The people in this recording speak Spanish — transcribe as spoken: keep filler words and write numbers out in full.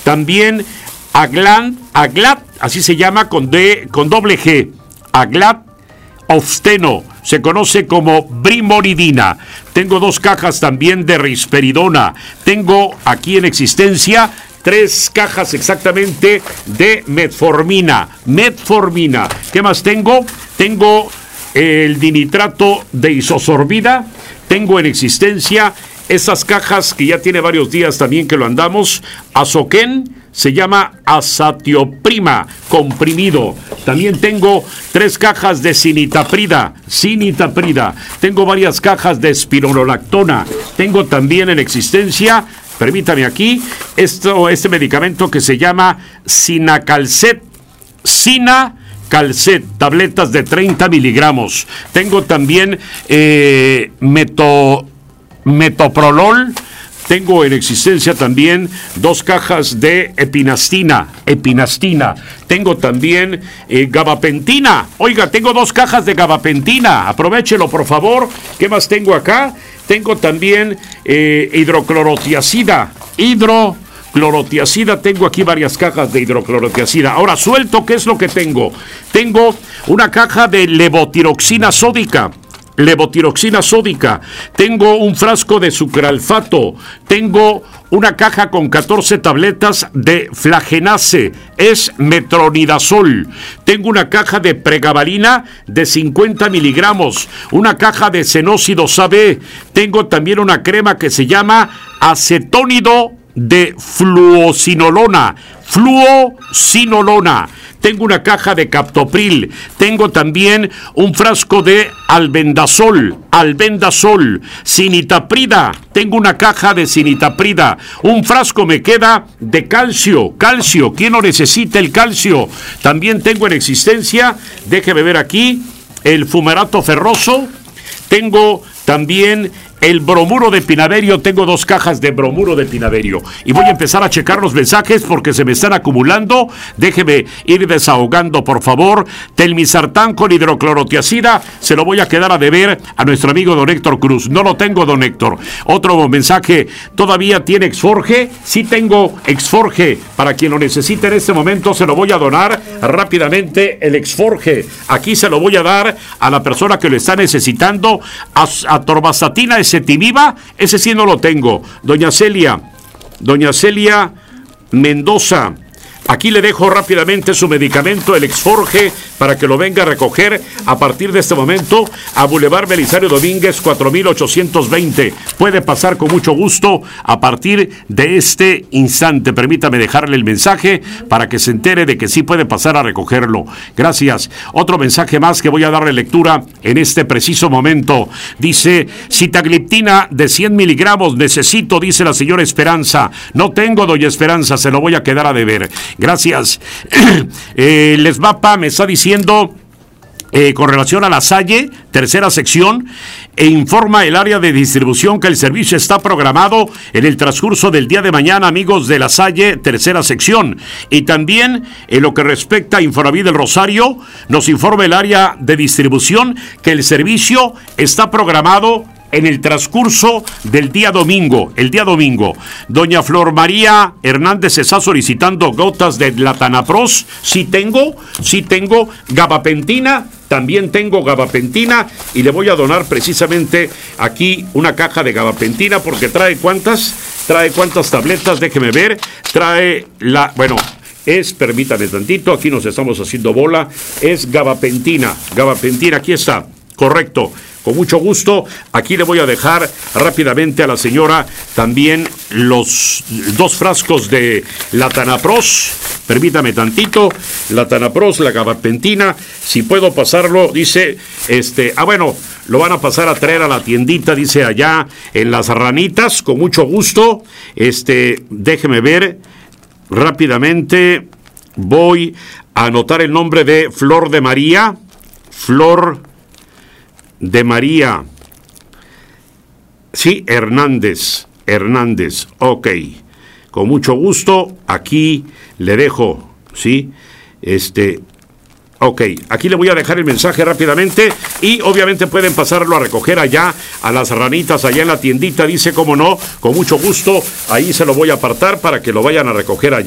También Aglan, Aglat, así se llama con, D, con doble G. Aglat Ofteno, se conoce como Brimoridina. Tengo dos cajas también de risperidona. Tengo aquí en existencia tres cajas exactamente de metformina. Metformina. ¿Qué más tengo? Tengo el dinitrato de isosorbida. Tengo en existencia esas cajas que ya tiene varios días también que lo andamos. Azoquén, se llama azatioprima, comprimido. También tengo tres cajas de cinitaprida, cinitaprida. Tengo varias cajas de espironolactona. Tengo también en existencia, permítame aquí, esto, este medicamento que se llama Cinacalcet, Cinacalcet, tabletas de treinta miligramos. Tengo también eh, meto, metoprolol. Tengo en existencia también dos cajas de epinastina, epinastina. Tengo también eh, gabapentina. Oiga, tengo dos cajas de gabapentina. Aprovechelo, por favor. ¿Qué más tengo acá? Tengo también eh, hidroclorotiazida. Hidroclorotiazida. Tengo aquí varias cajas de hidroclorotiazida. Ahora, suelto, ¿qué es lo que tengo? Tengo una caja de levotiroxina sódica. Levotiroxina sódica, tengo un frasco de sucralfato, tengo una caja con catorce tabletas de flagenase, es metronidazol, tengo una caja de pregabalina de cincuenta miligramos, una caja de senócidos A B, tengo también una crema que se llama acetónido de fluocinolona, fluocinolona. Tengo una caja de captopril, tengo también un frasco de albendazol, albendazol, cinitaprida, tengo una caja de cinitaprida, un frasco me queda de calcio, calcio, ¿quién no necesita el calcio? También tengo en existencia, déjeme ver aquí, el fumarato ferroso, tengo también el bromuro de pinaverio, tengo dos cajas de bromuro de pinaverio. Y voy a empezar a checar los mensajes porque se me están acumulando. Déjeme ir desahogando, por favor. Telmisartán con hidroclorotiazida, se lo voy a quedar a deber a nuestro amigo don Héctor Cruz. No lo tengo, don Héctor. Otro mensaje, ¿todavía tiene Exforge? Sí tengo Exforge. Para quien lo necesite en este momento, se lo voy a donar rápidamente el Exforge. Aquí se lo voy a dar a la persona que lo está necesitando. Atorvastatina Ezetimiba, ese sí no lo tengo. Doña Celia, doña Celia Mendoza, aquí le dejo rápidamente su medicamento, el Exforge, para que lo venga a recoger a partir de este momento a Boulevard Belisario Domínguez cuatro mil ochocientos veinte. Puede pasar con mucho gusto a partir de este instante. Permítame dejarle el mensaje para que se entere de que sí puede pasar a recogerlo. Gracias. Otro mensaje más que voy a darle lectura en este preciso momento. Dice, sitagliptina de cien miligramos necesito, dice la señora Esperanza. No tengo, doña Esperanza, se lo voy a quedar a deber. Gracias. eh, Lesmapa me está diciendo Eh, con relación a la Salle, tercera sección, e informa el área de distribución que el servicio está programado en el transcurso del día de mañana, amigos de la Salle, tercera sección. Y también, en lo que respecta a Infonavit del Rosario, nos informa el área de distribución que el servicio está programado en el transcurso del día domingo, el día domingo. Doña Flor María Hernández está solicitando gotas de Latanapros. Sí tengo, sí tengo gabapentina, también tengo gabapentina y le voy a donar precisamente aquí una caja de gabapentina porque trae cuántas, trae cuántas tabletas, déjeme ver, trae la, bueno, es, permítame tantito, aquí nos estamos haciendo bola, es gabapentina, gabapentina, aquí está, correcto. Con mucho gusto, aquí le voy a dejar rápidamente a la señora también los dos frascos de Latanapros. Permítame tantito, Latanapros, la gabapentina, si puedo pasarlo, dice, este, ah bueno, lo van a pasar a traer a la tiendita, dice allá en Las Ranitas, con mucho gusto. Este, déjeme ver rápidamente, voy a anotar el nombre de Flor de María, Flor de María, sí, Hernández, Hernández, ok, con mucho gusto, aquí le dejo, sí, este, ok, aquí le voy a dejar el mensaje rápidamente y obviamente pueden pasarlo a recoger allá a Las Ranitas, allá en la tiendita, dice, cómo no, con mucho gusto, ahí se lo voy a apartar para que lo vayan a recoger allá.